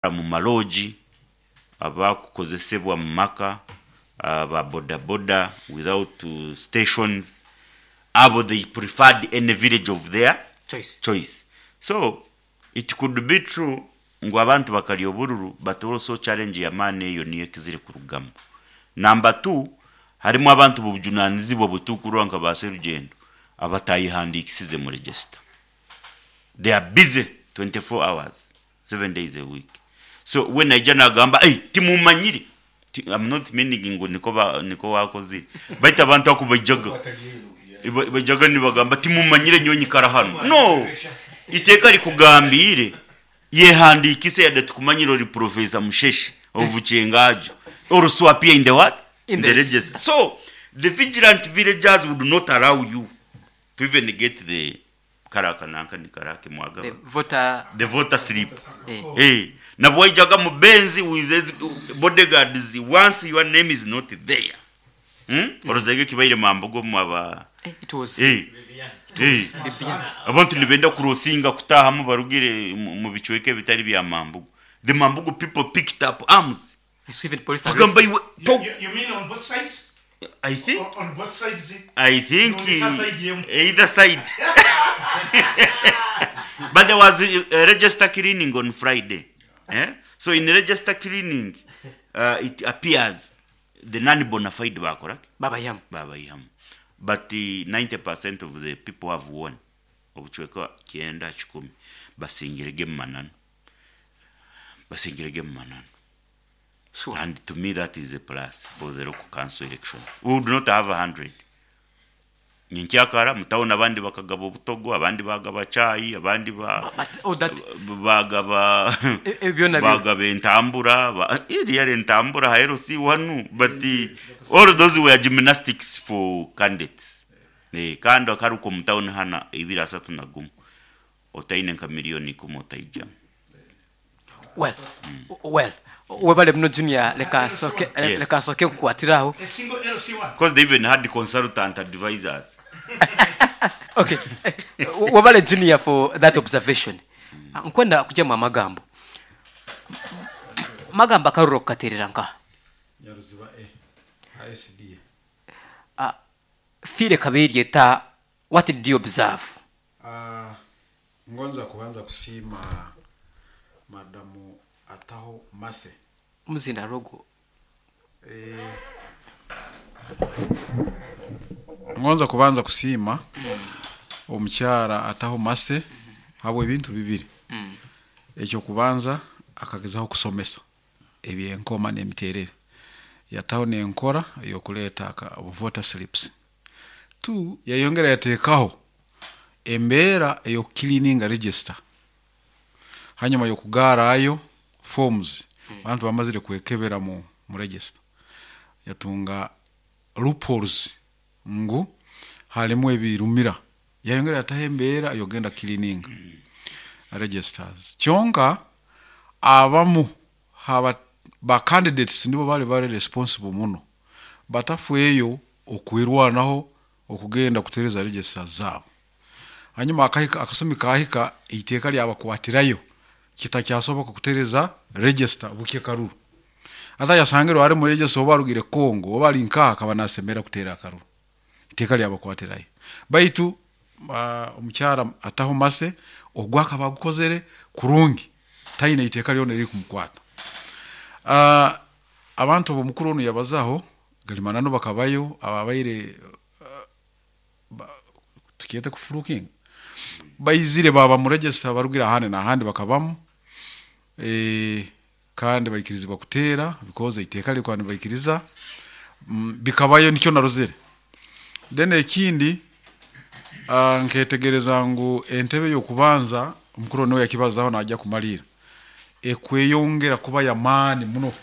mu maloji abakukozesebwa mu maka aba boda without stations abo they preferred any village of their choice. So it could be true ngo abantu bakali obururu but also challenge ya mane eyo niyo kizire ku rugamo. Number 2 harimo abantu bujunanizi bo butukuranka baserugendo abatayihandikisize mu register. They are busy 24 hours 7 days a week. So when I jana gamba timumanyiri, I'm not meaning ngo niko wakoze but abantu akubajaga bajaga ni bagamba timumanyire nyonyi kara hano. No, iteka likugambire yehandikise yade tukumanyiro ri Professor Musheshe ovuchengajo or so appear in the what in the register. So the vigilant villagers would not allow you to even get the karaka nanka ni karake mwaga the voter slip. Hey na boyjaga mu benzi with bodyguards once your name is not there. Orozege kibaire mambogo mwaba it was abantu libenda kurosinga kutaha mu barugire mu bichweke bitari bya mambogo. The mambogo people picked up arms. I see even police you mean on both sides? I think on both sides. I think either side. But there was a register cleaning on Friday. So in register cleaning it appears the non bona fide ba correct baba yam but 90% of the people have won obuchweka kienda 10 basingirege manano sure. And to me that is a plus for the local council elections. We would not have 100 nyinkyakara mutaona abandi bakagaba obutogo abandi bagaba chai abandi bagaba bagaba entambura iri yare entambura haero si wanu but all those were gymnastics for candidates. Kando karuko mutaona hana ibira 3 na gumu otaine nka milioni kumotaija. Well webale mno junior leka soke kwatiraho because they even had the consultant advisors. Okay. Webale junior for that observation. Nkwenda kujema magamba karuro katereranka yaruziba ASD file kabiri ta what did you observe? Ngonza kubanza kusima madamu ataho mase muzinda rogo ngonza kubanza kusima omukyara ataho mase habwe bintu bibiri. Ekyo kubanza akagezaho kusomesa ebyenkoma n'emiterere yataho n'enkora yokuleta voter slips. 2 yayongera yatekaho embera eyo cleaning register hanyuma yokugara ayo forms abantu bamazire kwekebera mu register yatunga loopholes ngu halimu ebirumira yayongera yatahembera yogenda cleaning registers chonka abamu haba ba candidates nibo bali responsible muno batafweyo okwirwanaho okugenda kutereza registers zabo hanyuma akasomika ahika iteka lyaba kwatirayo kitakyasoboka kutereza register buke karuru ata yasangero ari mu register obarugire Kongo obali nkaka banasemera kutera karuru iteka lyaba kwatirayo baitu omukyara ataho mase ogwaka bagukozere kurungi tayine iteka lyone eri kumukwata. Abantu bo mukuru ono yabazaho galimanano bakabayo ababaire tukiyete ku fluking bayizire baba mu register barugira hane na handi bakabamu kandi bayikirizwa kutera because iteka liko kandi bayikiriza bikabayo nicyo narozere. Then ekindi nketegereza ngo entebe yo kubanza umukuru no yakibazaho najya kumalira ekweyongera kuba yamani muno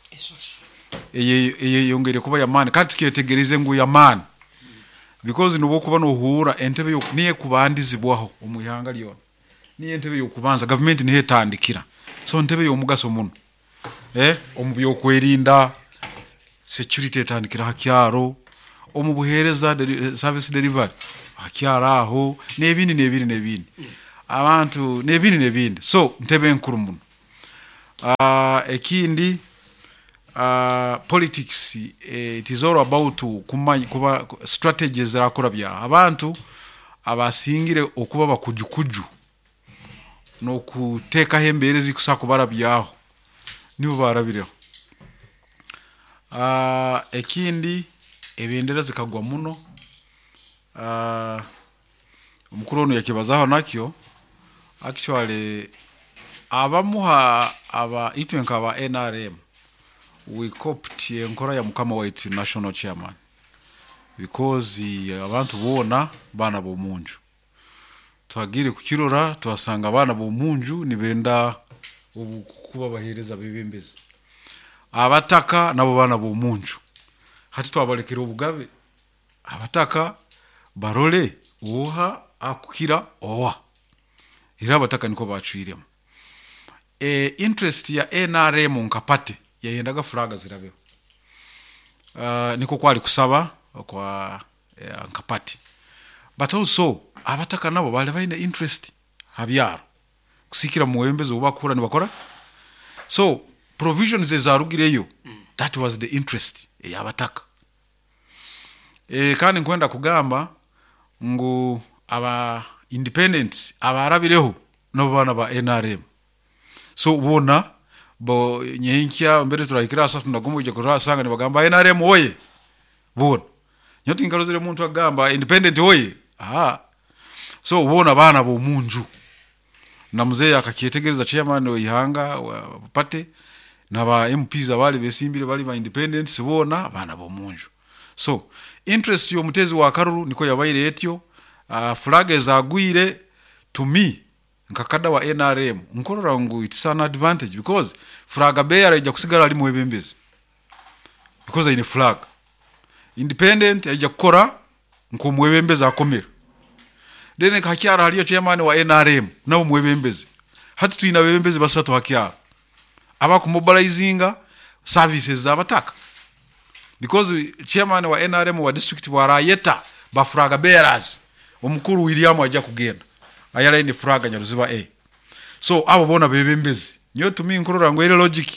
yongere kuba yamani kandi tuketegereze ngo yamani because nubo kuba no hura entebe yo niye kubandizibwaho omuyanga lyo niye entebe yo kubanza government nihe tandikira so entebe yo mugaso muno omubyo kwerinda security tandikira hakyaro omubuhereza service delivery hakyara aho nebindi abantu nebindi so ntebe nkuru muno ekindi politics it is all about kuba strategies zakora bya abantu abasingire okuba bakujukuju no kuteka hembere zikusaka barabyaho nibo barabireho ekindi ebendera zikagwa muno umukuru ono yakibazaho nakyo actually abamuha itwenka aba NRM we coped enkora ya mukama waitu national chairman because abantu bona bana bomunju twagire kukirora twasanga bana bomunju nibenda kuba bahereza bebembezi abataka nabo bana bomunju hati twabalekera obugabe abataka barole uha akukira owa era abataka niko bacwiremo interest ya NRM nkapate yayendaga flaga zirabeho niko kwali kusaba kwa nkapati but also abataka nabo bali baine interest habyaro kusikira muwembeze ubakura ni bakora so provisions ezarugireyo that was the interest yabataka kandi nkwenda kugamba ngo aba independent abarabireho no bana ba NRM so bona bo nyenkya mbere turayikira sasa tunagomuje ko sanga ni bagamba NRM oye bona nyoti ngarozere muntu agamba independent oye so bona bana bo munju na mzee akakietegereza chairman oyihanga pate na ba MPs abali besimbire bali ba independent sibona bana bo munju so interest yo mutezi wa karuru niko yabaire etyo flag ezagwire to me nkakada wa NRM nkorora ngo it's an advantage because flag bearer ija kusigara ali muwebembezi because ine flag independent ija kukora nko muwebembezi akomera dene kakyara haliyo chairman wa NRM nabo muwebembezi hati tuina webembezi basatu hakyara aba ku mobilizinga services zabataka because chairman wa NRM wa district wa Rayeta ba flag bearers omukuru William ajja kugenda ayala ine flaga nyaruziba so abo bona bebembezi nyo tumi nkorora ngo ile logic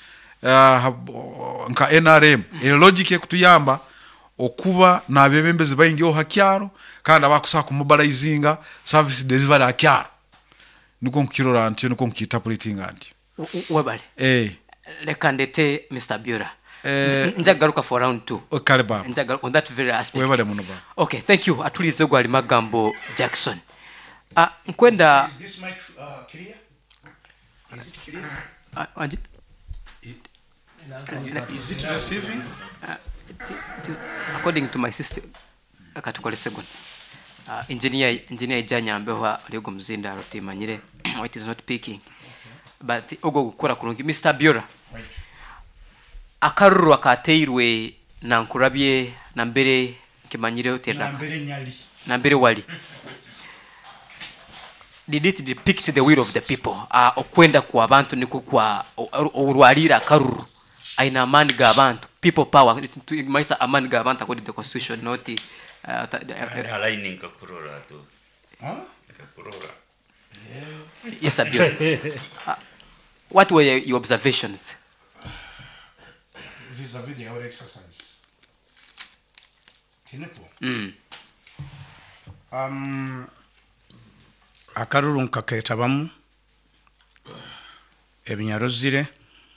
nka NRM ile logic ekutuyamba okuba na bebembezi bayingiyo hakyaro kandi abakusaka mobilizinga service delivery hakyaro niko nkirora antyo niko nkitapoliting anti webale leka ndete Mr. Biora nzagaruka for round 2 okay baba nzagaruka on that very aspect webale muno baba okay thank you atulize gwali magambo Jackson nkwenda is this mic clear? Is it clear? Is it receiving? According to my system akatukole second engineer ijanya ambeho aligo mzinda rotimanyire it is not picking but ogo gukora kurungi Mr. Biora right. Akaruru akateirwe na nkurabye na mbere kimanyire otera na mbere wali did it depict the will of the people okwenda ku abantu niko kwa urwalira karuru aina amani ga abantu people power to maisa amani ga abantu according to the constitution not aligning kakurora to kakurora yes abio what were your observations vis-a-vis our exercise tinepo akaruru nkaketabamu ebinyarozire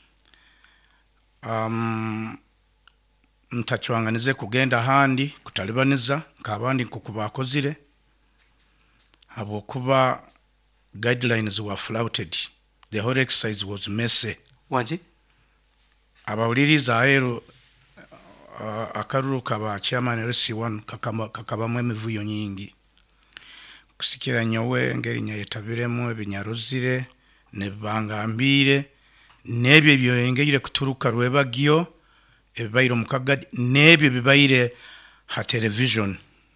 mtachwanganize kugenda handi kutalibaniza nkabandi kukubakozire abo kuba guidelines were flouted the whole exercise was messy wanji abawuliriza aero akaruru kaba chairman RC1 kakabamwe emivuyo nyingi kusikira nyowe ngeri nyayetabiremo ebinyarozire ne bangambire nebyo byongere kuturuka rwebagyo ebibayiro mukagadi nebyo bibayire ha television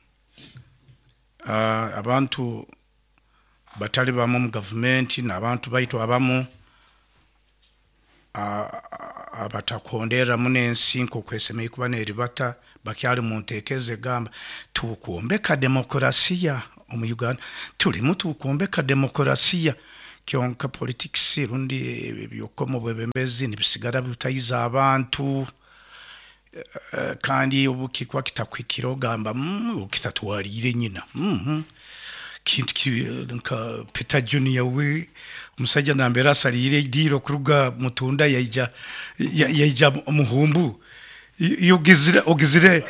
abantu batali bamu mu government n'abantu baito abamu abatakondera munensi nko kweseme kuba neribata bakyali mu ntekeze gamba tukuombeka demokrasia mu Uganda tuli mutu kuombeka demokrasia kyonka politics rundi byokomo bwebembezi nibisigara butayiza abantu kandi obukikwa kitakwikiro gamba kitatwalire nyina nka Peter Junior we umusajja nambera asalire diro kuruga mutunda yaija muhumbu ogizire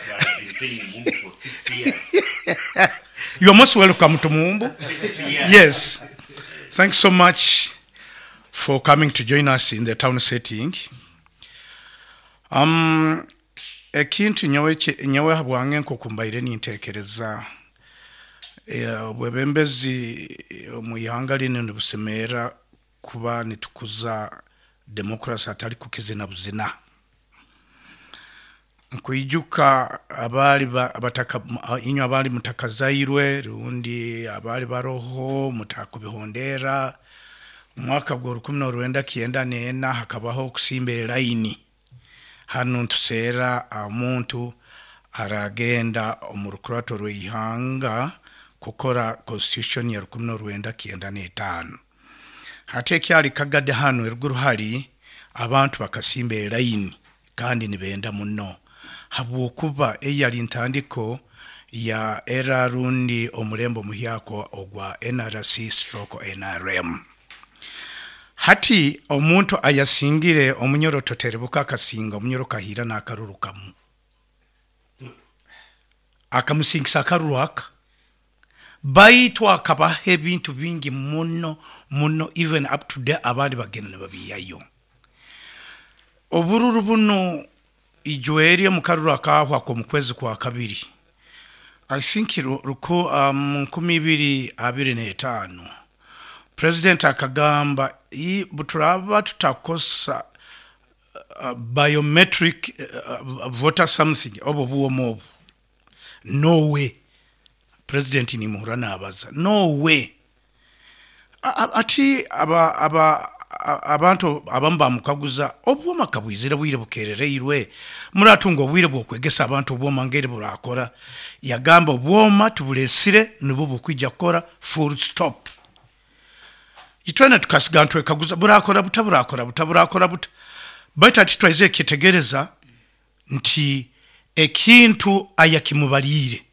you are most welcome to Muhumbu. Yes, thanks so much for coming to join us in the town setting. Ekintu nyawe habwange nkokumbaire nintekereza bwebembezi omuyanga lino nibusemera kuba nitukuza democracy atali kukizina buzina nkuijuka abali abataka inyo abali mutakazairwe rundi abali baroho mutakubihondera mwaka gwa 1994 hakabaho kusimbe line hanu ntusera omuntu aragenda omurukurato rwihanga kukora constitution ya 1995 hate kyali kagade hanu eruguru hari abantu bakasimbe line kandi nibenda muno habwokuba eyali ntandiko ya era rundi omulembo muhyako ogwa NRC/NRM hati omuntu ayasingire omunyoro toterebuka akasinga omunyoro kahira nakarurukamu akamusingisa akaruruka baitu akaba ebintu bingi muno even up to the abandi bagenda babiyayo obururu buno ijweri mukarura kahwa ko mukwezi kwa kabiri I think ruko 2025 President akagamba buturaba tutakosa biometric voter something obo mobo no way President ni muhurana abaza no way ati abantu abamba mukaguza obwoma kabwizira bwire bukerereirwe muratungo bwire bwokwegesa abantu obwoma ngere burakora yagamba obwoma tubulesire nibo bukwijja kora full stop itwana tukasigantu ekaguza burakora buta bata titwaize kitegereza nti ekintu ayakimubalire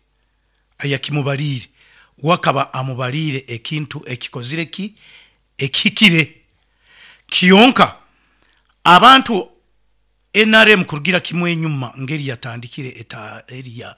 wakaba amubalire ekintu ekikozire ekikire kionka abantu NRM kurugira kimwe nyuma ngeri yatandikire eta area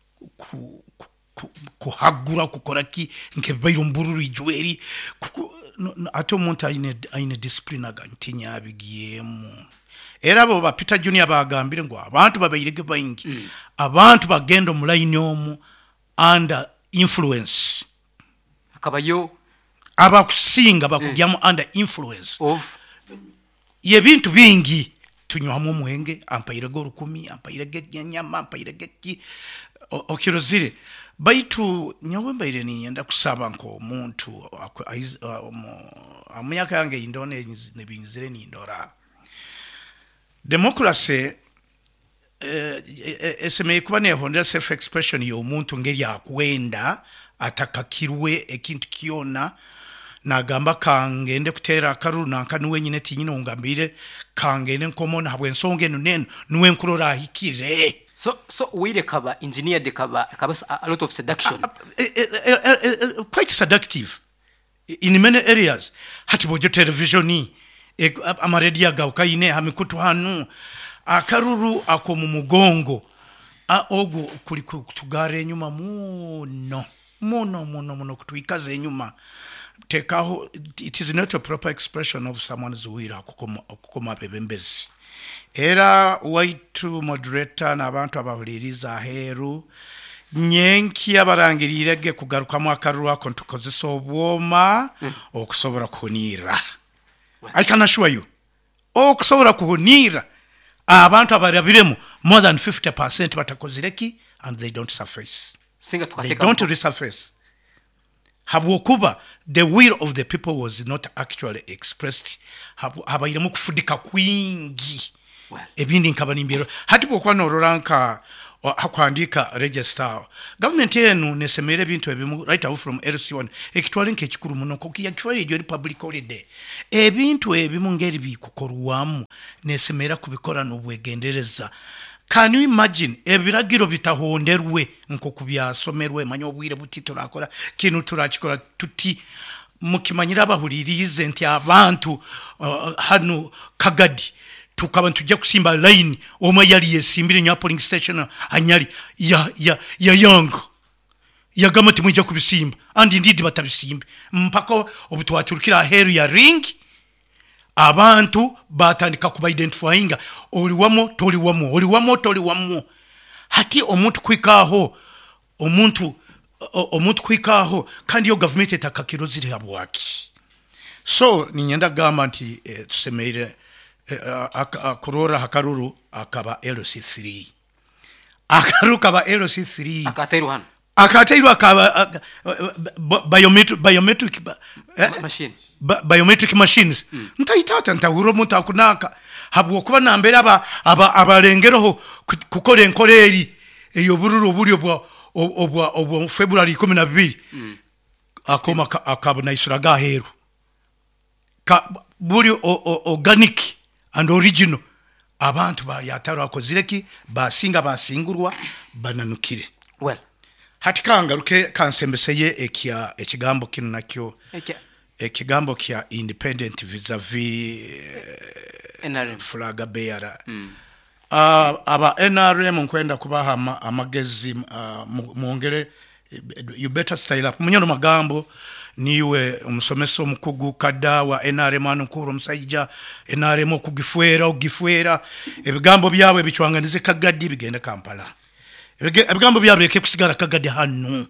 kuhagura kukora ki nkebairo mbururu ijweri ato muntu aine discipline agantinya abigiyemu era abo ba Peter Junior bagambire ngo abantu babayirege bayingi abantu bagendo mulayini omu under influence akabayo abakusinga bakujyamu under influence of yebintu bingi tunywamu mwenge ampayire go 10 ampayire nyama ampayire ki okirozire baitu nyawembaire ni yenda kusaba nko omuntu amuyaka yange indone nebinzire ni ndora democracy eseme kuba ne honda self expression yo muntu ngeri akwenda atakakirwe ekintu kiona nagamba kangende kutera karuru nankani wenyine tinyine ungambire kangende nkomona habwe nsonge neno nuwe nkurora hikire so wire kaba engineer de kaba a lot of seduction quite seductive in many areas hati bojo televisioni amaredia gaukaine hamikutu hanu akaruru akomu mugongo ogo kuli kutugare nyuma muno kutuikaze nyuma tekaho it is not a proper expression of someone's will kukoma bebembezi era waitu moderator nabantu abahuliriza heru nyenki abarangirirege kugaruka mu akaruru akontukozesa obwoma okusobora kunira I can assure you okusobora kunira abantu abarabiremu more than 50% batakozireki and they don't surface they don't resurface habwokuba the will of the people was not actually expressed habayiremu kufudika kwingi ebindi nkabanimbiro hati bokwa nororanka hakwandika register government yenu nesemera ebintu ebimu right away from LC1 ekitwale nk'ekikulu muno kokiyakitwale egyo public holiday ebintu ebimu ngeri bikukorwamu nesemera kubikora n'obwegendereza. Can you imagine ebiragiro bitahonderwe nko kubyasomerwe manyo obwire butito akora kinu turakikora tuti mukimanyira abahulirize nti abantu hano Kagadi tukaba tujja kusimba line omwe yali yesimbire nya polling station anyali ya young yagama timujja kubisimba and indeed batabisimba mpaka obutwaturukira heru ya ring abantu batandika kuba identifyinga oliwamo toliwamo hati omuntu kwikaho omuntu kwikaho kandi yo government etakakirozire habwaki. So ninyenda gamba nti tusemeire akurora hakaruru akaba LC3 akaru kaba LC3 akatairu akaba biometric machine biometric machines ntaitata ntahuro mutakunaka habwo kuba nambere abalengeroho kukora enkoleri eyo bururu buryo obwa February 12 akoma akabona isuraga heru buryo organic and original abantu bayataro akozireki basingurwa bananukire. Well hatikangaruke kansembeseye ekigambo kino nakyo ekigambo kya independent vis-a-vis NRM flag bearer aba NRM nkwenda kubaha amagezi muongere you better style up munyono magambo niwe omusomeso mukugu kada wa NRM anukuru musajja NRM okugifwera ebigambo byawe bichwanganize Kagadi bigenda Kampala ebigambo byawe kusigara Kagadi hanu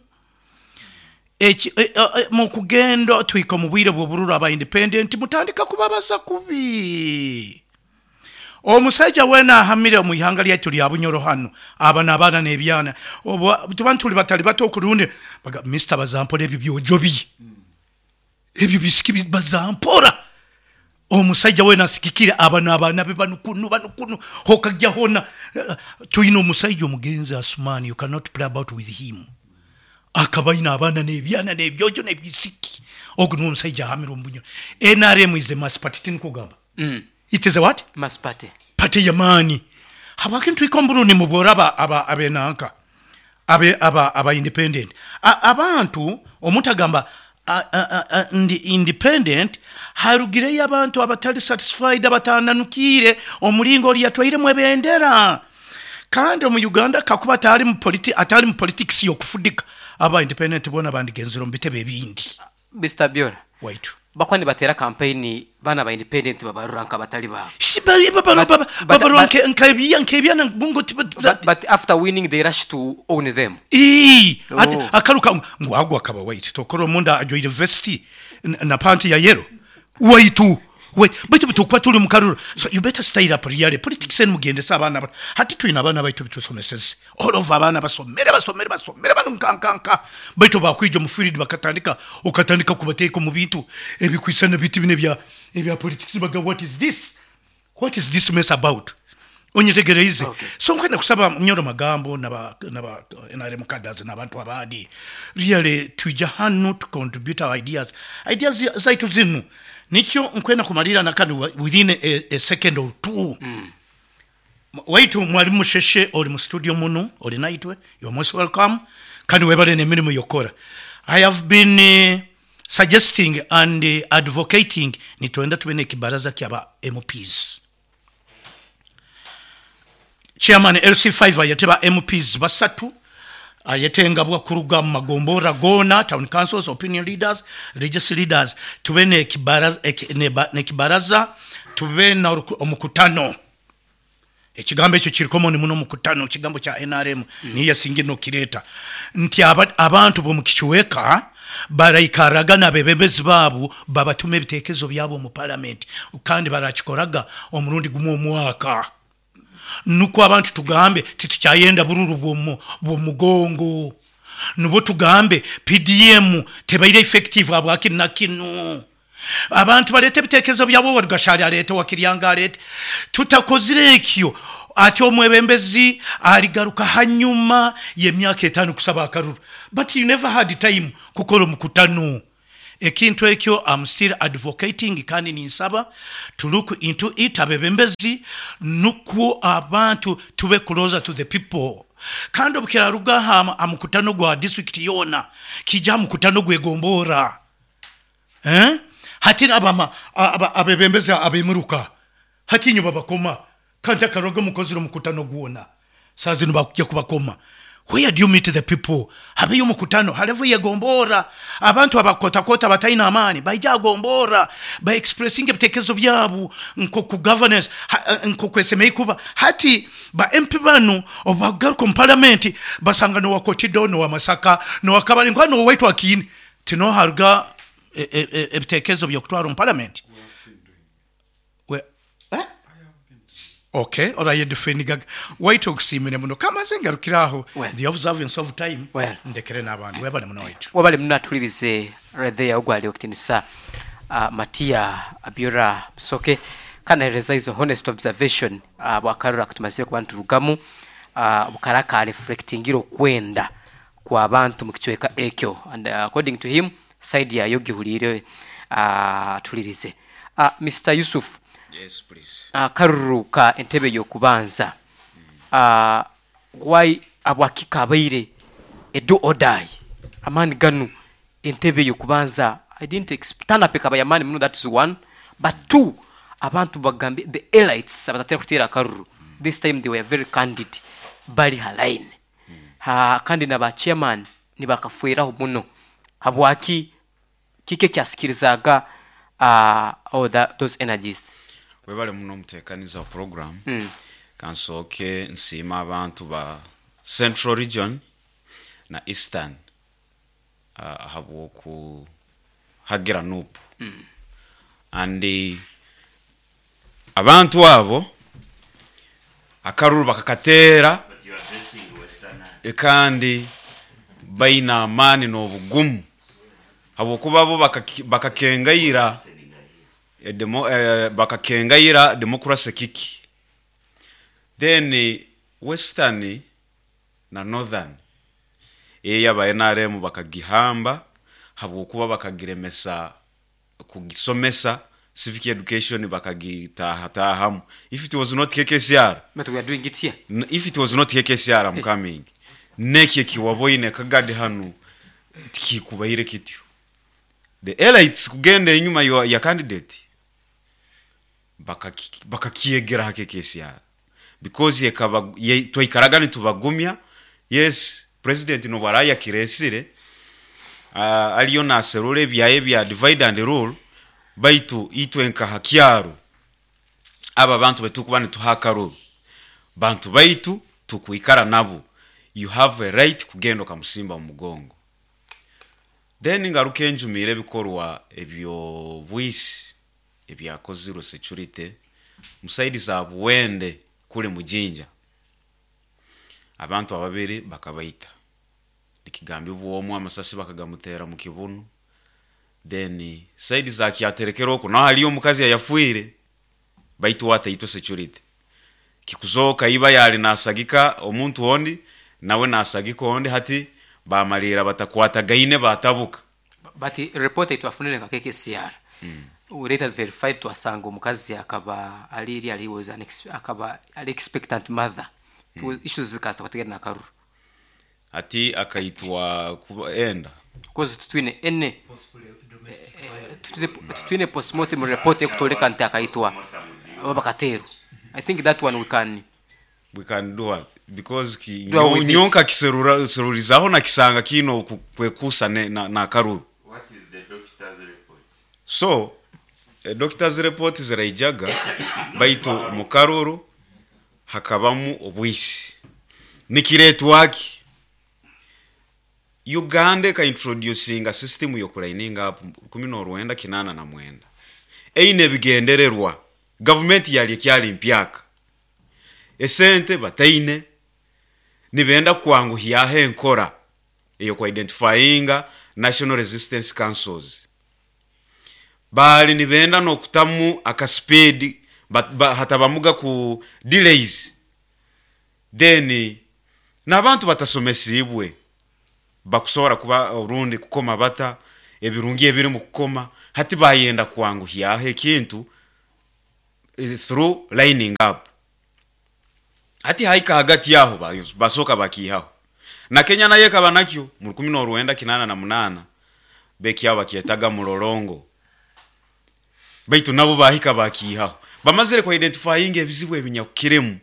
mu kugendo twiko mu bwire bw'obururu aba independent mutandika kubabaza kubi omusajja wena ahamire mu ihanga lyatu lya Bunyoro hano abana n'ebyana tubantu tuli batali bato okulunde baga Mr. Bazampora ebyo byojobi ebyo bisikibi bazampora omusajja wena asikikire abana be banukunu hokajja hona tuyino omusajja omugenzi Asumani you cannot play about with him akabaina abana n'ebyana n'ebyojo n'ebisiki ogunu omusajja ahamire ombunyo. NRM is a mass party tinkugamba it is a what mass party yamani habakintu ikomburu ni muboraba abenanka aba independent abantu omutagamba independent harugire y'abantu abatali satisfied abatananukire omulingo lyatwaire mwebendera kandi mu Uganda kakuba atali mu politics yokufudika aba independent bona bandigenzero mbitebe bindi. Mr. Biora waitu bakwani batera campaign bana ba independent babaruranka batali ba nkebya na bungo but after winning they rush to own them akaruka ngwagwa akaba waitu tokoro munda ajo university na panty ya yero waitu bitu kwa tuli mukaruru. So you better stay up really politics en mugende sabana hati twina abana baitu bitusomeseze all of abana basomere banunkanka baitu bakwijo mu field bakatandika ukatandika kubateka mu bintu ebikwisana biti bine bya politics baga what is this mess about onyetegereze. Okay. So nkwenda kusaba Nyoro magambo na NRM kadazi na abantu abandi really tuja hano to contribute our ideas zaitu zinu nicho nkwenda kumalira nakani within a second or two. Waitu mwalimu Sheshe oli mu studio muno oli naitwe you are most welcome kandi webale ne mirimu yokora. I have been suggesting and advocating ni tuenda tubene kibaraza kyaba MPs chairman LC5 ayateba MPs basatu ayetenga bwa kuruga magombora gona town councils opinion leaders religious leaders tubene kibaraza tubena omukutano ekigambo ekyo kirikomo ni muno mukutano kigambo kya NRM niye singino kireta nti abantu bo mukichweka barayikaragana bebembezi babu babatume bitekezo byabo mu parliament kandi barachikoraga omurundi gumu omwaka nuko abantu tugambe titukyayenda bururu bwo mugongo nubo tugambe PDM tebaire effective abwaki nakino abantu balete bitekezo byabo wadgashali alete wakiryanga alete tutakozire ekyo ati omwebembezi aligaruka hanyuma y'emyaka 5 kusaba akaruru, but you never had time kukola omukutano. Ekintu ekyo I'm still advocating kandi ninsaba to look into it abebembezi nuko abantu tube closer to the people. Kandi obukira ruga amukutano gwa district yona kija mukutano gwegombora hati abebembezi abemuruka hati nyo babakoma kanta karoga mukoziro mukutano gwona sazino bakujja kubakoma. Where do you meet the people? Habeyo mukutano halevu yegombora abantu abakota batayina amani baija gombora ba expressing ebitekerezo byabo nko ku governance nko kwesemeye kuba hati ba MP bano obagaruka mu parliament basanga no wakotido no Masaka no wakabali ngwano wetu akini tino harga ebitekerezo byo kutwara mu parliament. Okay, ora yedufeniga wait okusimene muno kama zengarukiraho the observance of time ndekere n'abantu webale muno wait wabale munatulirize redhe ya ogwali okutinisa Matia Abiora Musoke kanaeleza hizo honest observation bwakarura kutumasire ku bantu rugamu bukaraka reflectingiro kwenda kwa abantu mukichweka ekyo, and according to him side ya yogi hulire tulirize Mr. Yusuf. Yes, please. Karuruka entebe yokubanza why abwakika abaire edo odai amani ganu entebe yokubanza I didn't expect peka bayamani muno, that is one, but two abantu bagambe the elites abatatera kutira karuru this time they were very candid bali halaine kandi na ba chairman ni bakafuira muno abwaki kike kyasikirizaga those energies. Webale muno mutekaniza program kansoke nsima abantu ba Central Region na Eastern haboku hagira nupu andi abantu abo akaruru bakakatera ekandi baina amani n'obugumu habokuba bo bakakengayira bakakengayira democracy kiki. Then Western na Northern yaba NRM bakagihamba habokuba bakagiremesa kugisomesa civic education bakagitahamu. If it was not KKCR, but we are doing it here. If it was not KKCR, I'm coming neki kiwaboine kagadi hanu tikikubaire kityo the elites kugende nyuma ya candidate bakakiegera hake KCR because twayikaragani tubagumya. Yes, president no baraya kiresire aliyo naserole byaye bya divide and rule baitu itwenka hakyaro aba bantu betukubane tuhakaro bantu baitu tukuikara nabo. You have a right kugendo kamusimba umugongo. Then ngaruke njumire bikorwa ebyo bwisi ebyakoziro security musaidi za buwende kule mujinja abantu ababiri bakabaita ikigambi bwomu amasasi bakagamutera mu kibunu. Then saidi za kyaterekeroko na haliyo mukazi yafuire baitu wata ito security kikuzoka iba yali nasagika omuntu ondi nawe nasagiko ondi hati bamalira batakwata gaine batabuka. But report it wafunire ka KKCR we later verified to asango mukazi akaba ali was akaba expectant mother to issues zikasta kwategera na karuru ati akaitwa kuenda cause twine ene twine postmortem report ekutoleka nti akaitwa babakatero. I think that one we can do what because nyonka kiserurizaho na kisanga kino kwekusa na karuru. What is the doctor's report? So a doctor's report is raijaga baitu mukaruru hakabamu obwisi nikiretu waki Uganda ka introducing a system yokulaininga 19 kinana na mwenda eine bigendererwa government yali kyali mpyaka esente bataine nibenda kwangu hiyahe nkora eyo kwa identifying national resistance councils bali nibenda no kutamu aka speed hatabamuga ku delays then n'abantu batasomesibwe bakusobora kuba orundi kukoma bata ebirungi ebiri mu kukoma hati bayenda kwanguhyaho ekintu through lining up hati haika hagati yaho basoka bakihaho na Kenya naye kaba nakyo mu 1988 beki aba kietaga mulolongo baitu nabo bahika bakihaho bamazire ko identifying ebizibu ebinyakiremu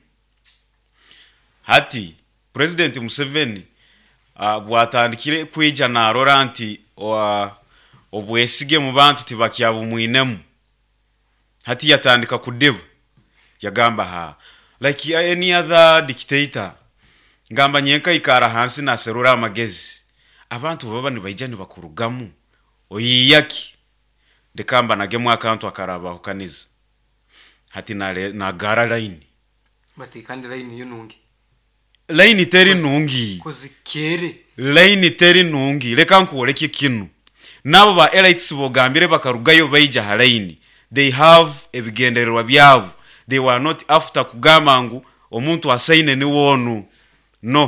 hati President Museveni bwatandikire kwija na Laurent obwesige mu bantu tibakyabu mwinemu hati yatandika kudeba yagamba ha like any other dictator ngamba nyenka ikara hansi na serura amagezi abantu baba nibayijani bakurugamu oyiyaki ndekamba nagemu akantu akaraba hukaniza hati na gara line bati kandi line yunungi line teri nungi kozikere line teri nungi leka nkuoleke kinu nabo ba elites bogambire bakarugayo bayija halaini they have ebigendererwa byabo they were not after kugamangu omuntu asaine ni wonu no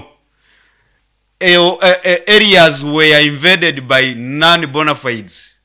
areas were invaded by non bona fides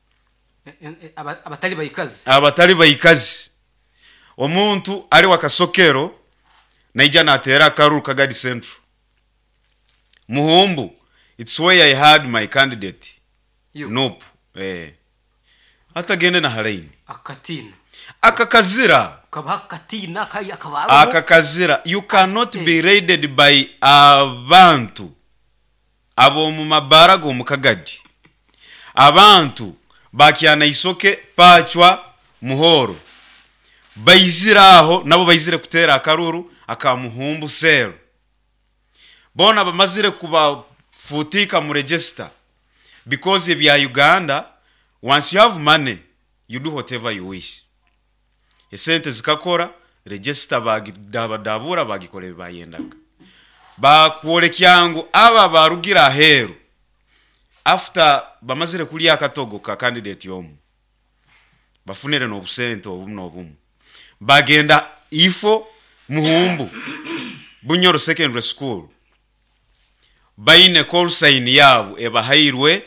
abatali bayikazi omuntu ali wakasokero naija natera karuru kagadi central muhumbu it's where I had my candidate nope hata gende na halaini akatina akakazira kabakatina kai akabaro akakazira you cannot be raided by abantu abo mu mabarago mu kagadi abantu bakiana isoke pachwa muhoro bayiziraho nabo bayizire kutera akaruru akamuhumbu sero bona bamazire kuba futika mu register because if you are Uganda once you have money you do whatever you wish esente zikakora register bagidabura bagikole bayendaga bakuolekyangu aba barugira heru after bamazire kuli akatogo ka candidate yomu bafunire no busente obumu bagenda ifo muhumbu Bunyoro secondary school baine call sign yabo ebahirwe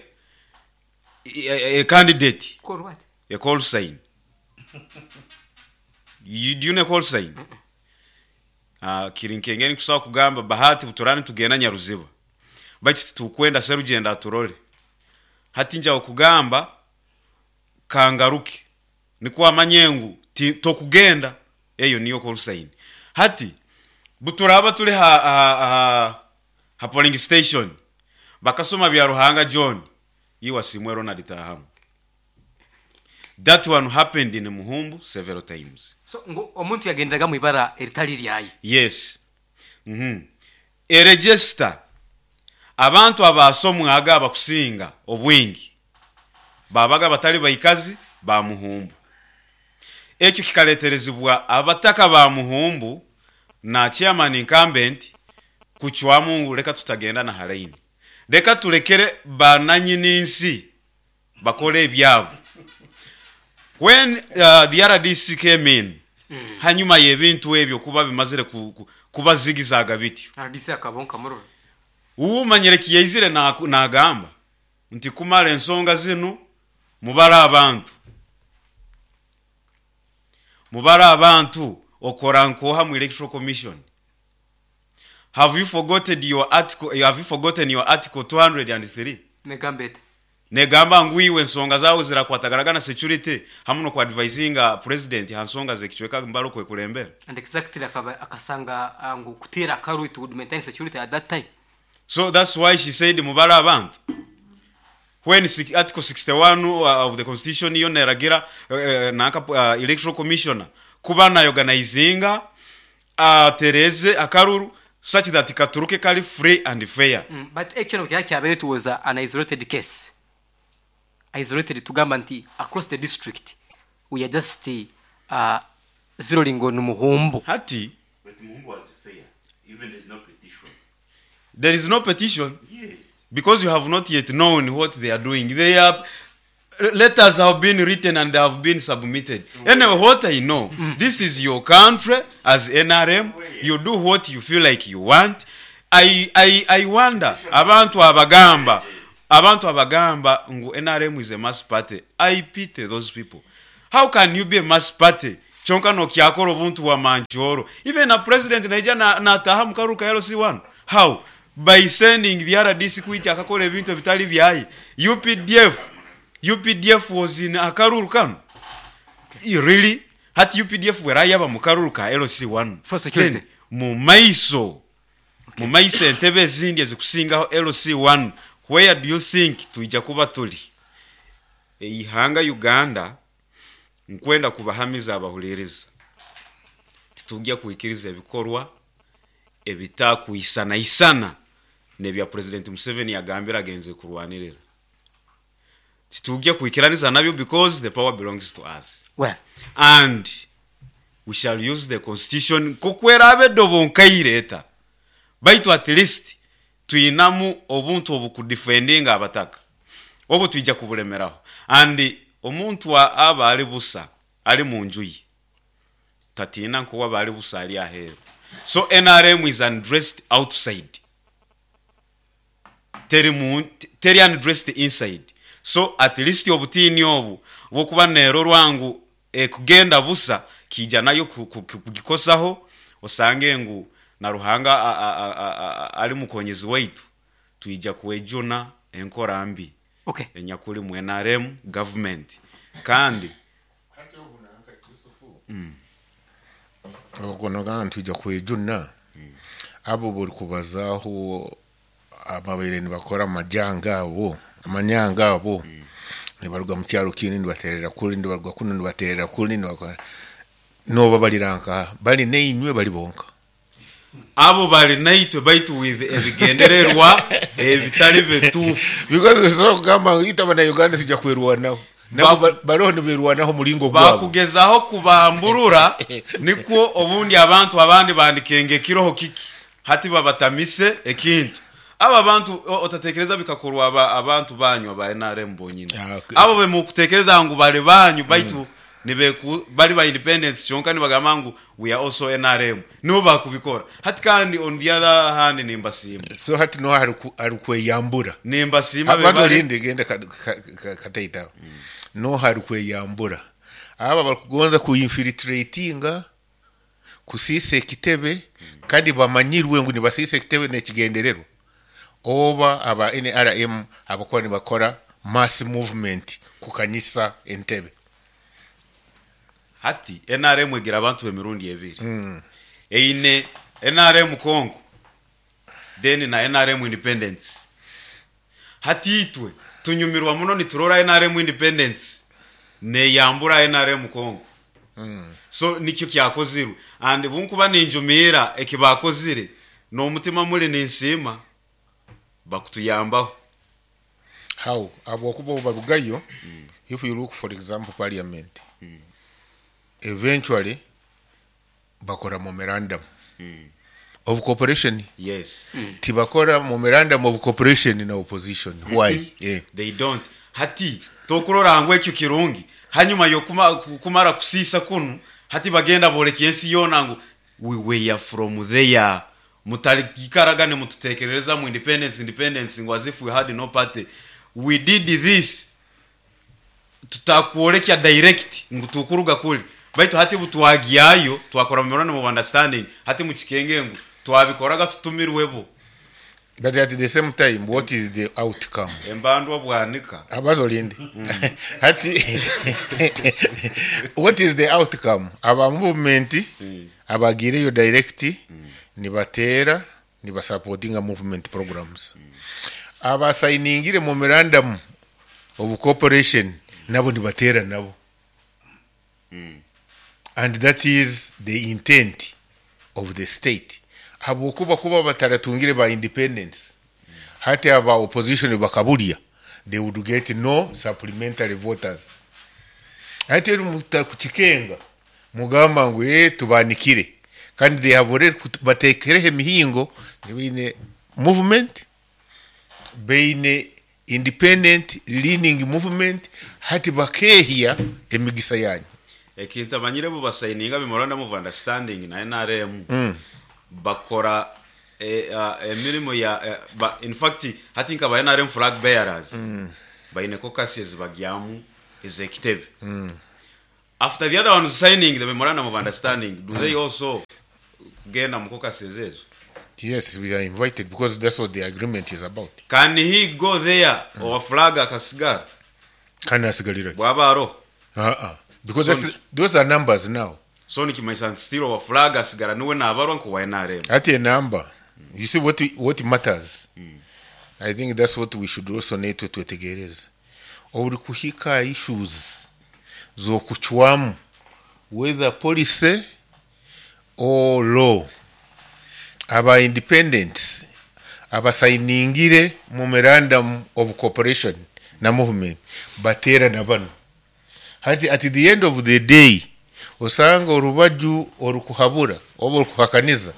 a candidate call what a call sign you do you call sign kirinkengeni kusaba kugamba bahati buturani tugenda Nyaruziba bati tukwenda serugenda turole hati nja okugamba kangaruke niko amanyengu to kugenda eyo niyo call sign hati buturaba tuli ha polling station bakasoma bya Ruhanga John yiwa simwe Ronald Tahamu that one happened in Muhumbu several times so omuntu yagendaga mu ibara eritali lyayi yes e register abantu abasomwa aga bakusinga obwingi babaga batali bayikazi ba Muhumbu ekyo kikaleterezibwa abataka ba Muhumbu na chairman incumbent kuchwa Mungu leka tutagenda na halaini leka tulekere bananyininsi bakole ebyabo when the RDC came in hanyuma yebintu ebyo kuba bimazire kuba zigizaga bityo RDC akabonka muroro umanyereki yezire na agamba nti kumala ensonga zino mubara abantu okora nkoha mu electoral commission have you forgotten your article 203 negamba nguiwe ensonga zawo zira kwatagaragana na security hamuno kwa advisinga president hansonga zekichweka mbalo kwe kulembera and exactly akasanga ngu kutira karu it would maintain security at that time so that's why she said mubara abantu when article 61 of the constitution yoneragira naka electoral commissioner kuba na organizinga Tereze akaruru such that katuruke kali free and fair but actually it was an isolated case isolated to Gamanti across the district we are just zeroing on Muhumbu hati but Muhumbu was fair even there is no petition yes because you have not yet known what they are doing they are letters have been written and they have been submitted. Anyway, what I know, this is your country as NRM. You do what you feel like you want. I wonder, abantu abagamba ngu NRM is a mass party. I pity those people. How can you be a mass party? Chonka no kiakoro buntu wa manchoro. Even a president naija na tahamu karuka LC1. How? By sending the RDC kuiti akakole bintu vitali byayi. UPDF was in Akarurkan. Really? Hat UPDF where I have a Mukaruka LC1 for security. Mumaiso Entebbe zindi ezikusinga LC1. Where do you think tuijakuba tuli? Ihanga Uganda nkwenda kubahamiza abahuliriza. Titugia kuikiriza ebikorwa ebitakuisana isana nebya President Museveni yagambira agenze kurwanirira. Titugia kuikiraniza nabyo because the power belongs to us. Well, and we shall use the constitution kokwera abedobo nkaireta. Baitu at least tuinamu obuntu obukudefendinga abataka. Obo tuija kubulemeraho. And omuntu wa aba ali busa ali munjuyi. Tatina nko waba ali busa ali aheru. So NRM is undressed outside. Teri undressed inside. So at least obutini obu bokuba nero rwangu kugenda busa kija nayo kugikosaho osange ngu na ruhanga ali mukonyezi waitu tuija kuwejuna enkorambi. Okay. Enyakuli mu NRM government kandi ogonoga ntujja kwejuna abo buri kubazaho ababere nibakora amanyanga abo nibaruga mu cyaro kindi nibaterera kuri ndibaruga kuno nibaterera kuri nibakora no babaliranka bali neinywe bali bonka abo bali naitwe baitu with ebigendererwa ebitali betufu because so kama itaba na Uganda sija kwerwa naho baro niberwa naho mulingo gwabo bakugezaho kubamburura niko obundi abantu abandi bandikenge kiroho kiki hati babatamise ekintu aba bantu otatekereza bikakorwa abantu banyu aba NRM bonyine abo be mukutekereza ngo bale banyu baitu bali ba independence chonka ni bagamangu we are also NRM no bakubikora hati kandi on the other hand ni mbasima so hati no harukwe yambura ni mbasima babalinde genda kataita no harukwe yambura aba bakugonza ku infiltratinga kusise kitebe kandi bamanyirwe ngo ni basise kitebe ne kigenderero oba aba NRM abakora ni bakora mass movement kukanisa Entebbe hati NRM egira abantu bemirundi ebiri eine NRM Congo then na NRM Independence hati itwe tunyumirwa muno ni turora NRM Independence ne yambura NRM Congo so nikyo kyakoziru and bunkuba ninjumira ekibakozire no umutima muri ninsima bakutuyambaho how abo kubo barugayo if you look for example parliament eventually bakora memorandum of cooperation. Yes. Tibakora memorandum of cooperation in opposition. Why? They don't. Hati tokurora ngwe cyo kirungi hanyuma yo kumara kusisa kunu hati bagenda bolekiensi yona ngo we were from there mutalikaragane mututekereza mu independence ngo as if we had no party. We did this tutakuolekya direct ngo tukuruga kuli baitu hati butuwagiyayo twakora memorandum of understanding hati mu kikenge ngo twabikoraga tutumirwebo. But at the same time, what is the outcome? Embandwa bwanika. Abazolindi. Hati what is the outcome? Aba movement abagire yo direct ni batera ni basupporting a movement programs. Aba signingire memorandum of cooperation nabo ni batera nabo. And that is the intent of the state. Abo kuba bataratungire ba independence hati aba opposition bakabulia they would get no supplementary voters. Hati mutakuchikenga mugamba ngwe tubanikire kandi they have already batekerehe mihingo bine movement bine independent leaning movement hati bakehia emigisa yanyu ekintu abanyire bo basayininga memorandum of understanding na NRM bakora emirimo ya in fact hati nkaba NRM flag bearers baine caucuses bagyamu executive after the other ones signing the memorandum of understanding do they also genda mu caucuses ezo? Yes, we are invited because that's what the agreement is about. Can he go there or flag akasigara? Can asigalira? Bwabaro. Because those are numbers now. So nikimaisa still or flag asigara nuwe na abaro nko wa NRM. Ati a number. You see what matters. I think that's what we should also need to tegereza. Ori kuhika issues zo kuchwamu whether policy or law. Aba independents abasainingire memorandum of cooperation na movement batera na bano hati at the end of the day osanga orubaju orukuhabura obo kuhakaniza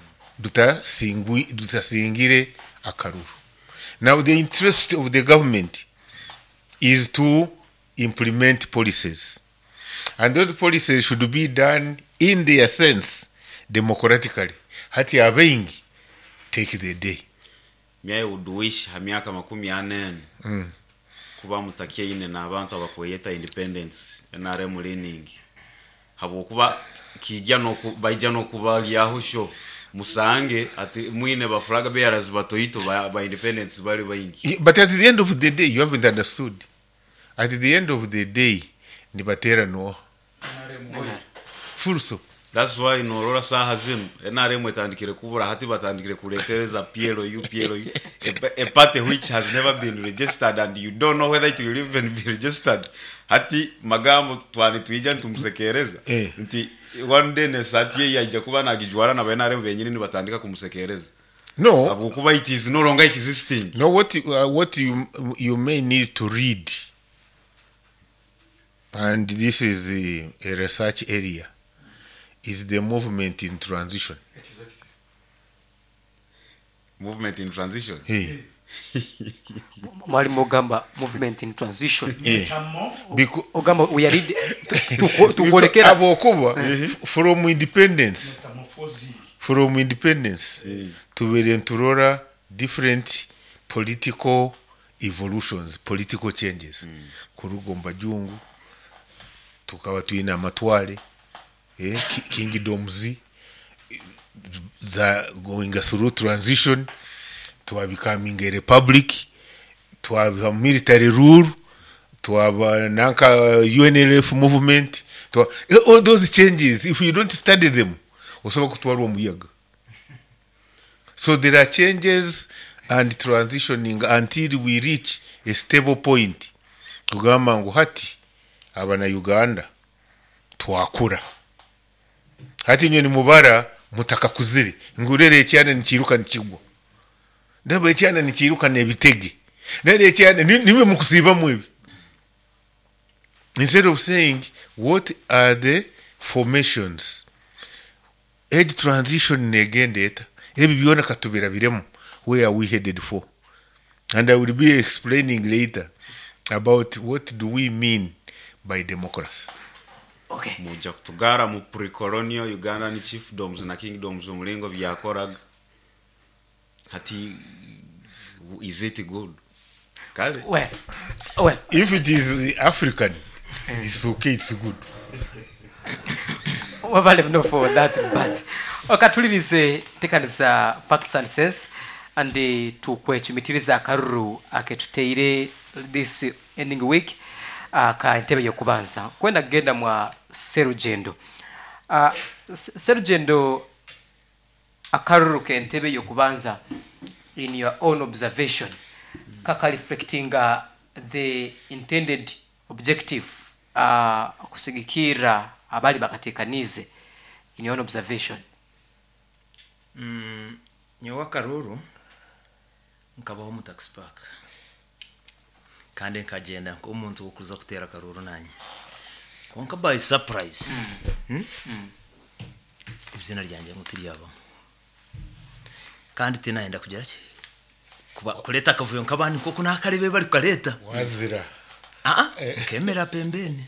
dutasingire akaruru. Now the interest of the government is to implement policies, and those policies should be done in their sense democratically. Hati abengi take the day. Mie uduish hamiaka 40 kuba mutakie ine na abantu abakoyeta independence NRM learning habo kuba kijya no bayija no kuba lyahusho musange ati mwine ba flag bearers batoyito ba independence bali bayingi. But at the end of the day you haven't understood. At the end of the day ni batera no full stop. That's why no rora sahazim NRM etandikire kubura hati batandikire kuletereza PLU a party which has never been registered and you don't know whether it will even be registered. Hati magambo twani tuija ntumusekereza nti one day nesati yaje kuba nagijwara na NRM benyini batandika kumusekereza. No, abukuba it is no longer existing. No, what you may need to read, and this is a research area, is the movement in transition. Movement in transition. Hey. Mwali mogamba movement in transition. Because ogamba we are tungolekera abokuba from independence. From independence to Verenturora, different political evolutions, political changes. Kurugomba jungu tukawa tuina matwale kingdoms za going through transition to becoming a republic, to have a military rule, to have a UNLF movement, to all those changes. If you don't study them, so there are changes and transitioning until we reach a stable point. Tugamba ngo hati abana Uganda twakura hati nyoni mubara mutaka kuziri ngurere cyane nikiruka nikigwa ndaba cyane nikiruka nebitege nere cyane niwe mukusiba mwebi. Instead of saying what are the formations, age transition negende eta ebi biona katubira biremo, where are we headed for? And I will be explaining later about what do we mean by democracy. Okay. Muja kutugara mu pre-colonial Uganda ni chiefdoms na kingdoms umulingo byakoraga hati is it good? Kale? Well. If it is African, it's okay, it's good. We value no for that, but okatulirize tekaniza facts and sense and tukwechimitiriza akaruru aketuteire this ending week ka entebe yokubanza kwenda genda mwa serugendo serugendo akaruru ke entebe yokubanza in your own observation kaka reflecting the intended objective kusigikira abali bakatekanize in your own observation. Nyowa karuru nkabaho mu tax park kandi nkagenda ko umuntu ukuza kutera karuru nanye konka by surprise izina ryanjye ngutiriaba kandi tinaenda kugera ki kuba kuleta kavuyo nkabandi koko nakarebe bari kaleta wazira kemera pembeni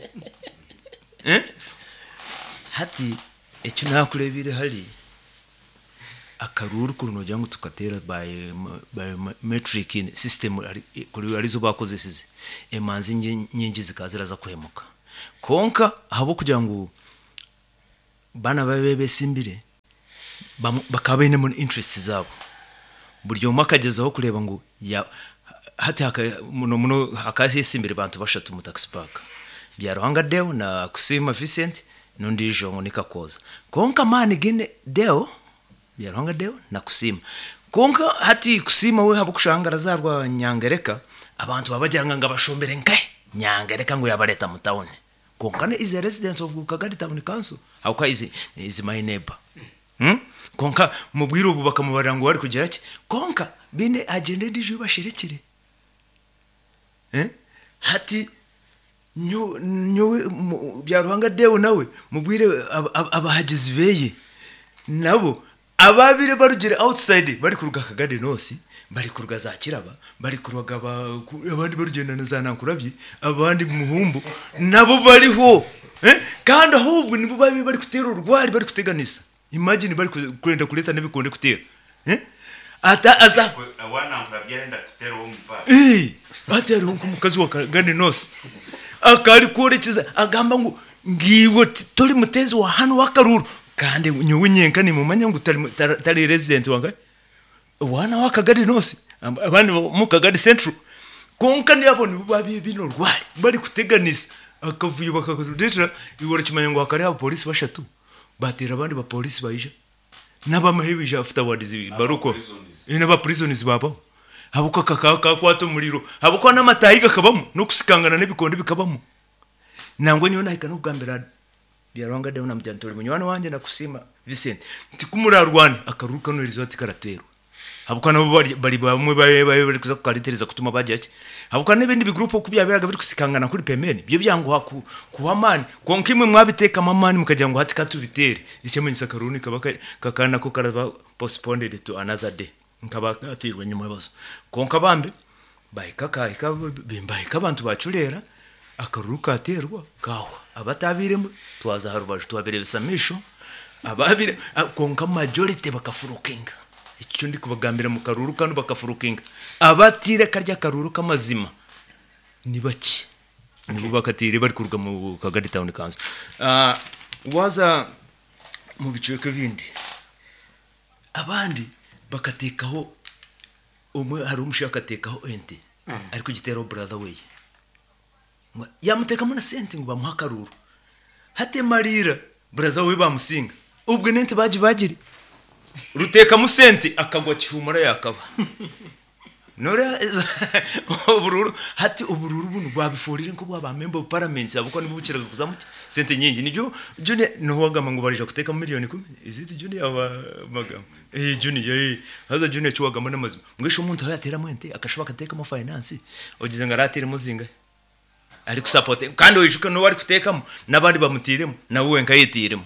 hati icyo nakurebire hari akaruru kuno jangu tukatera biometric system kuri arizo bakoze size emanzi nyingi zikazira za kwemuka konka habo kugira ngo bana babe simbire bakabe ne mun interest zabo buryo makagezaho kureba ngo ya hati muno hakasi simbire bantu bashatu mu taxi park bya Ruhanga Deo na Kusima Vincent nundi jongo nikakoza konka mani gine Deo bya Ruhanga Deo na Kusima konka hati Kusima we habo kushangara zarwa Nyangereka abantu babajyanga ngabashombere nke Nyangereka ngo yabareta mu town konka ne is a resident of Kagadi Town Council hauka is my neighbor konka mubwira ubu bakamubara ngo bari kugira ki konka bine agende dije bashirekire hati nyo bya Ruhanga Deo nawe mubwire abahagizi beye nabo ababire barugire outside bari kuruga Kagadi nosi bari kuruga za Kiraba bari kuruga abandi barugenda na za Nankurabye abandi muhumbu nabo bariho kandi ahubwo nibo bari kutera urwari bari kuteganisa imagine bari kurenda kuleta nebikonde kutera ata aza wana Nankurabye arenda kutera wo mpa atari wo mukazi wa Kagadi nosi akari korekeza agamba ngo ngiwo toli mutezi wa hano wakaruru kandi nyowe nyenka ni mumanya ngo tari resident wanga wana wa Kagadi nosi abandi mu Kagadi Central konka ndi abone babi bino rwari bari kuteganisa akavuye bakakudetera iwora kimanya ngo akari abo police bashatu batera abandi ba police bayije n'abamahebije afterwards baruko ina ba prisoners babo habuka kakakwato muriro habuka n'amatayiga kabamo no kusikangana n'ebikonde bikabamo nangwe nyo nahika no kugambira bya Ruhanga Deo na mujyantori munywana wanje na Kusima Vincent ntikumurarwana akaruka no resort karatero habuka nabo bari bamwe bari kuza kukaritereza kutuma bajyaki habuka n'ibindi bigroup kubyabiraga biri kusikangana kuri pemeni byo byango kuhamani konkimwe mwabiteka mamani mukajya ngo hati katubitere icyemenyisa karuni kakana ko karaba postponed to another day nkaba atirwe nyuma bazo konka bambe bayikaka bimbaye kabantu bacurera akaruka aterwa kawa abatabiremo twaza harubaje twabere bisamisho ababire konka majority bakafurukinga icyo ndi kubagambira mu karuru kandi bakafurukinga abatire karya karuru kamazima ni baki nibo bakatire bari kuruga mu Kagadi Town Council waza mu bicweke bindi abandi bakatekaho umwe hari umushaka atekaho ente ariko gitero brother way yamuteka muna sente ngo bamuha karuru hate marira brother way bamusinga ubwo nente bagiri ruteka mu sente akagwa cyumara yakaba nore ubururu hati ubururu buno bwabiforire nko bwa member of parliament abuko nibukiraga kuzamu sente nyingi nibyo june no wagama ngo barija kuteka miliyoni 10 iziti june aba magama june haza june cyuwagama n'amazima mwisho umuntu yatera mwente akashobaka ateka mu finance ogize ngaratire muzinga ari kusupport kandi oyijuka no wari kutekamo nabandi bamutiremo nawe nkayitiremo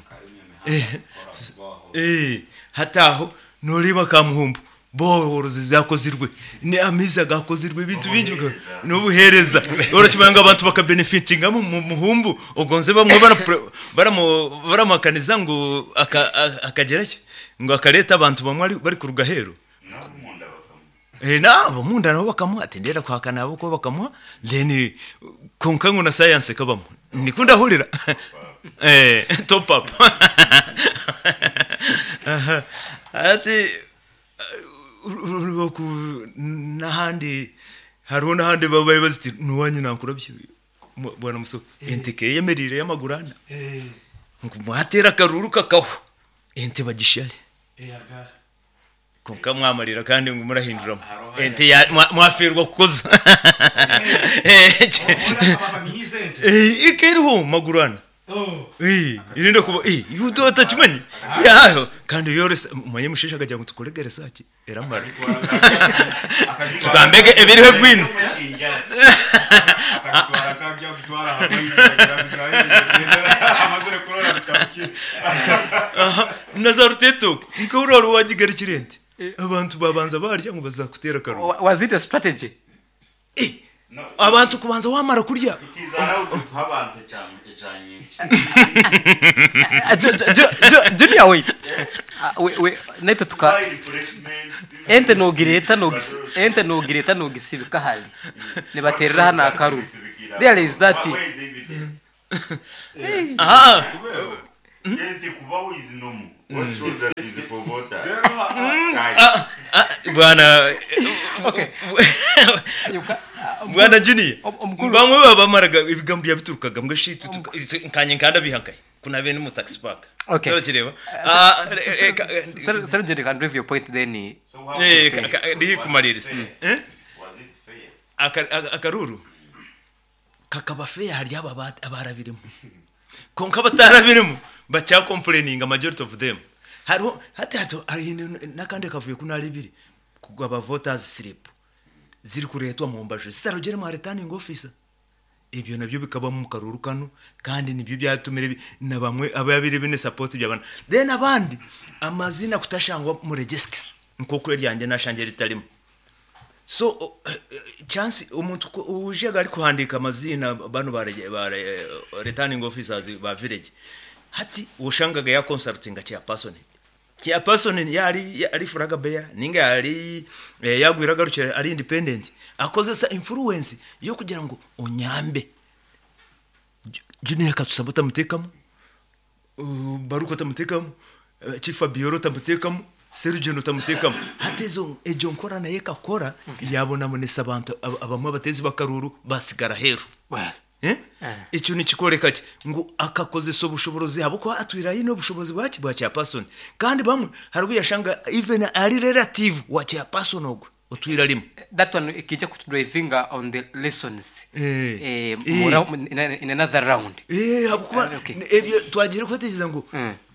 hataho noriba kamuhumbu borozi zakozirwe ni amiza gakozirwe bintu bingi n'ubuhereza orokimanga abantu bakabenefitinga mu muhumbu ogonze bamwe baramakaniza ngo akageraki ngo akareta abantu bamwe bari kurugahero nabo munda nabo bakamuha atendera kwakana abo ko bakamuha then konkango na science kabamo nikunda hulira top up ati uruko nahandi harona hande babaye baziti nuwanyu Nankurabye bwana muso enteke yemerire y'amagurana mwatera karuru kakaho ente bagishale konka mwamarira kandi ngo murahinduramo ente mwafirwa kukoza ikiriho magurana irinde kuba yuto atakimenye yaho kandi yores manye mushisha gajya ngo tukoregere saki eramara tukambege ebirihe gwino akatwara kajya gutwara habayizi amazere korora bitabiki nazaruteto nkuroro wagigara kirente abantu babanza barya ngo bazakutera karo was it a strategy abantu kubanza wamara kurya Junior wait neto tuka ente nogireta nogisibika hali nibaterera hana akaru there is that ente kubaho is normal what shows that is for voter bwana bwana Junior bamwe babamaraga ibigambo yabiturukaga mbwe shit nkanye nkanda bihankaye kuna bene mu taxi park okay kireba sir Junior can drive your point then ndi kumaliriza was it fair akaruru kakaba fair hari abarabiremo konka batarabiremo bacha complaining a majority of them haro hato ari nakande kavuye kunari biri kugaba voters slip ziri kuretwa mu mbaje sitarogere mu returning officer ibyo nabyo bikaba mu karuru kano kandi nibyo byatumire na bamwe ababiri bine support by'abana then abandi amazina kutashangwa mu register nkoko ryanje nashange ritarimo so chance umuntu uje gari kuhandika amazina bano ba returning officers ba village hati ushangaga ya consulting cha person yari furaga beya ninga yari yagwiraga ruchere ari independent akozesa influence yo kugira ngo onyambe Junior katusabota mutekamo baruko tamutekamo chief Bioro tamutekamo Serugendo tamutekamo hatezo ejo nkora na yeka kora yabona munesa abantu abamwe batezi bakaruru basigara heru icyo ni kikoreka ngo akakoze so bushoborozi habo ko atwira yino bushobozi bwaki bwa cha person kandi bamwe harubwo yashanga even ari relative wa cha person ogwo utwira limo that one ikije kutudriving on the lessons in another round habo kuba ebyo twagire kwetegeza ngo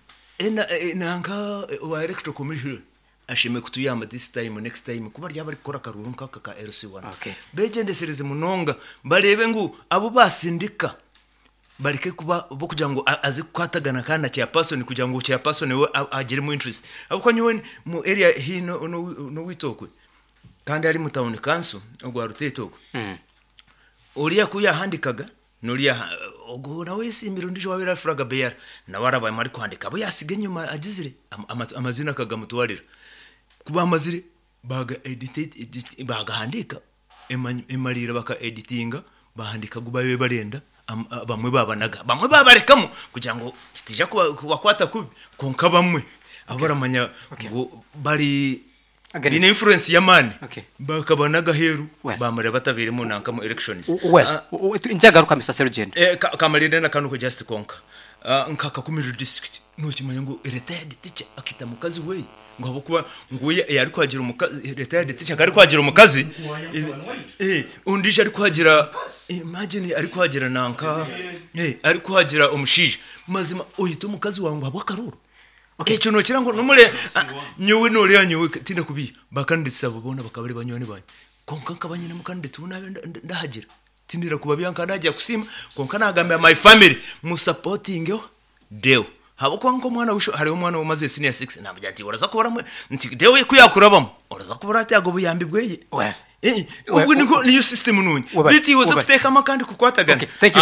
nanka wa electoral commission ashime kutuyamba this time next time kuba ryabari gukora karuru nkaka ka LC1 begendesereze munonga barebe ngo abo basindika barike kuba bo kugira ngo azi kwatagana kana cya person kugira ngo cya person we agire mu interest abo kanywe mu area hino no witokwe kandi ari mu town council ogwa rutetoko uriya kuya handikaga nuriya ogo nawe simbiro ndijo wabira furaga beya na waraba mari kwandika abo yasige nyuma agizire amazina kagamutuwarira kuba amazire baga edit baga handika emarira baka editinga bahandika gubaye barenda bamwe babanaga bamwe babarekamo kugira ngo kitija kubakwata kubi konka bamwe abaramanya ngo bari ni influence ya mani bakabanaga heru bamare batabirimo nankamo elections njagaruka Mr. Serugendo kamarinde nakanu ko just konka nkaka kumira district no kimanya ngo retired teacher akita mukazi we ngo habo kuba ngo yari kwagira umukazi retired teacher kari kwagira umukazi undije ari kwagira imagine ari kwagira nanka ari kwagira umushije mazima oyito umukazi wangu habo karuru icyo no kirango numure nyuwe no le nyuwe tinde kubi bakanditsa babona bakabari banyone banye konka kabanyine mukandite unabe ndahagira tindira kuba byanka najya kusima konka nagambe my family mu supporting yo deo habo kwanko mwana wisho hari umwana umaze senior 6 nabajati uraza kubara nti deo kuyakurabamo uraza kubara ati ago buyambi bweye ubu niko niyo system nunye biti woza kuteka makandi kukwatagana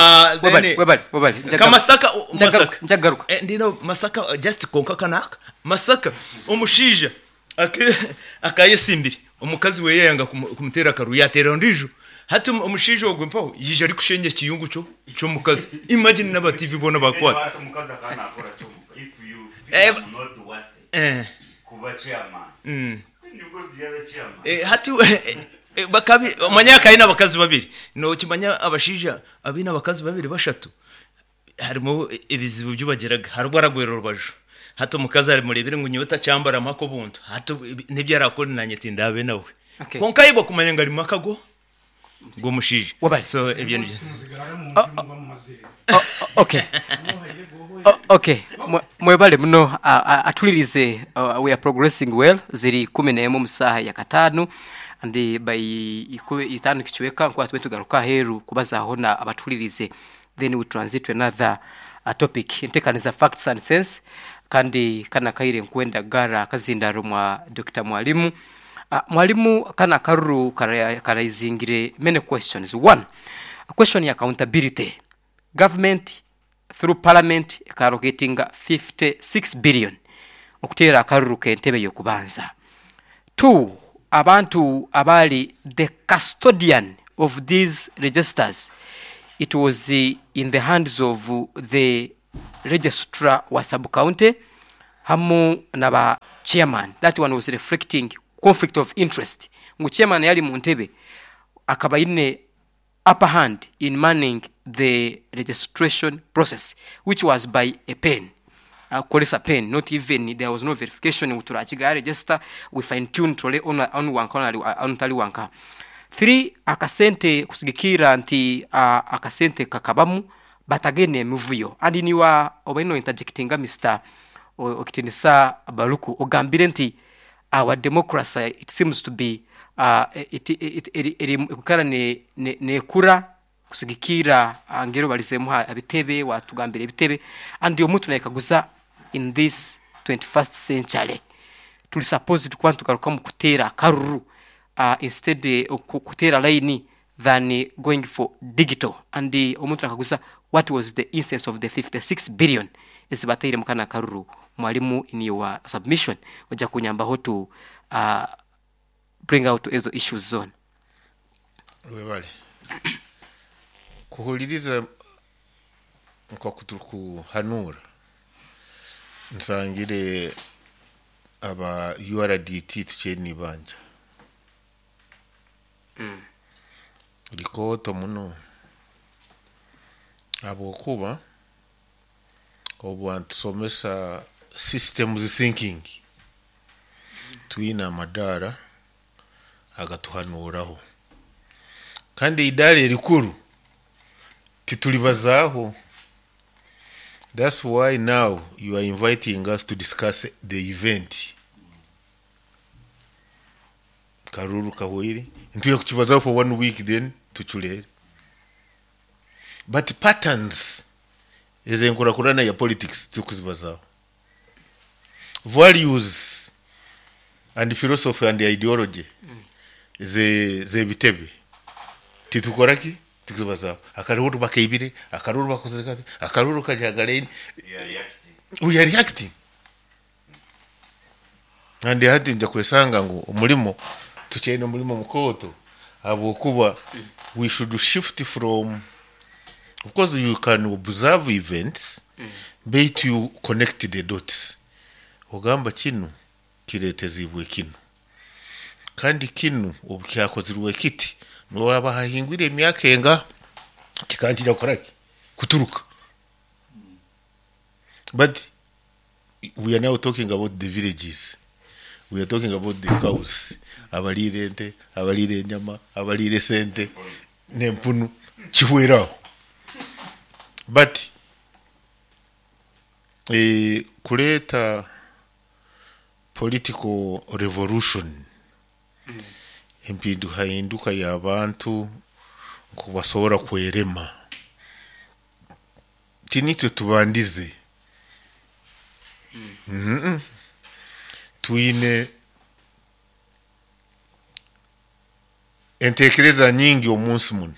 webali kamasaka njagaruka ndino masaka just konka kanaka masaka umushija akayesimbiri umukazi we yanga kumutera karu yatera ndijo hati umushije ogwe mpaho yije ari kushenge kiyungu cyo mukazi imagine naba TV bona bakwata umukazi akana akora cyo if you feel not worth kuba chairman nibwo byada chairman hati bakabi manyaka ina bakazi babiri no kimanya abashija abina bakazi babiri bashatu harimo ibizibu byubageraga harubwo aragwero rubaju hato mukazi ari muri bire ngo nyota cyambara amako buntu hato nibyo arakora nanye tindabe nawe konka yibo kumanya ngari makago ngo mushije so ibyo ni okay mwebale muno atulirize we are progressing well ziri 11 mu saha ya 5 andi by itanu kichweka kwa tugaruka heru kubaza hona abatulirize then we transit to another topic intekaniza facts and sense kandi kana kaire nkwenda gara kazindaro mwa Dr. Mwalimu mwalimu kana karuru karaizingire many questions. One, a question ya accountability. Government through parliament allocating 56 billion okutera akaruru kentebe yokubanza. Two, abantu abali the custodian of these registers, it was in the hands of the registrar wa sub-county hamu naba chairman. That one was reflecting conflict of interest. Ngu chairman yali muntebe akaba ine upper hand in manning the registration process, which was by a pen. Kolesa pen, not even there was no verification. Uturachiga register, we fine tune tole on tali wanka. 3, akasente kusigikira anti akasente kakabamu batagene muvuyo. And ni wa obeno interjectinga Mr. Okitinisa Baluku ogambire nti our democracy, it seems to be kukara ne kura kusigikira ngero balisemuha abitebe watugambire bitebe and omuntu naikaguza in this 21st century tuli supposed kwantu karukamu kutera karuru instead kutera line than going for digital. And omuntu nakaguza what was the instance of the 56 billion esibateire mukana karuru. Mwalimu in your submission oja kunyamba how to bring out ezo issues zone. Webale kuhuliriza kwa kutuku hanura nsangire aba URDT tucheni banja likoto muno abo kuba obantu somesa systems thinking twina madara agatuhanuraho kandi idare rikuru titulibazaho. That's why now you are inviting us to discuss the event karuru kahoiri ntuye kukibazaho for 1 week then tuchulere. But patterns ezenkura kurana ya politics tukuzibazaho. Values and philosophy and ideology ze bitebe titukoraki tukubazaho. Akaruru bakaibire, akaruru bakozekati, akaruru kajagale, we are reacting. And hati nja kwesanga ngo umulimo tuchene umulimo mukoto abo kuba we should shift from, of course you can observe events but you connect the dots. Ogamba kinu kiretezibwe kinu kandi kinu obukyakozirwe kiti no abahingwire emyaka enga kikantira koraki kuturuka. But we are now talking about the villages, we are talking about the cows, abalire ente, abalire nyama, abalire sente nempunu chiwera. But kuleta political revolution empindu hainduka y'abantu kubasobora kwerema tinitwe tubandize twine entekereza nyingi omunsi muno.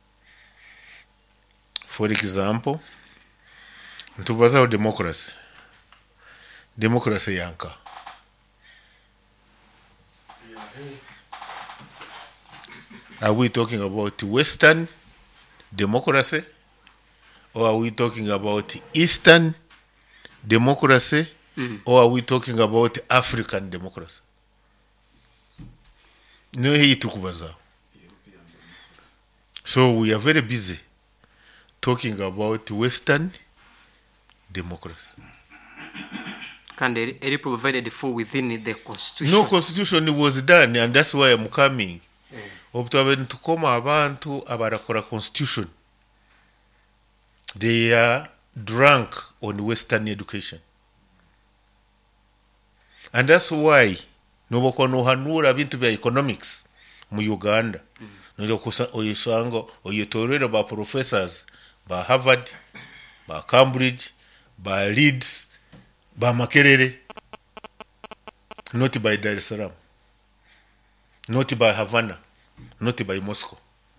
For example, ntubazaho democracy yanka are we talking about Western democracy or are we talking about Eastern democracy or are we talking about African democracy? No, he tukubaza. So we are very busy talking about Western democracy. Can they provided for within the constitution? No constitution was done, and that's why I'm coming. Tukoma abantu abarakora constitution. They are drunk on Western education. And that's why noboko no hanura bintu bya economics mu Uganda. Oyisanga oyitorera ba professors ba Harvard, ba Cambridge, ba Leeds, ba Makerere, not by Dar es Salaam. not by Havana, not by Moscow.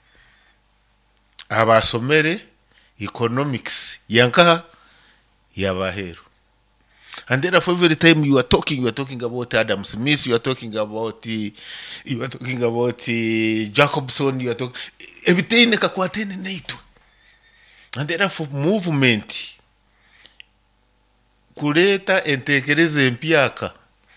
Abasomere economics yanka yabaheru. And therefore, every time you are talking about Adam Smith, you are talking about Jacobson, you are talking everything kakwatene naitu. And therefore, movement kuleta entekereze mpiaka